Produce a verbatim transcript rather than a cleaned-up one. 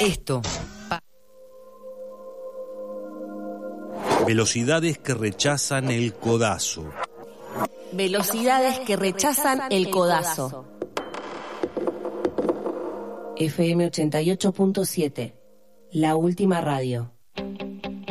Esto. Velocidades que rechazan el codazo. Velocidades que rechazan el codazo. F M ochenta y ocho punto siete, la última radio.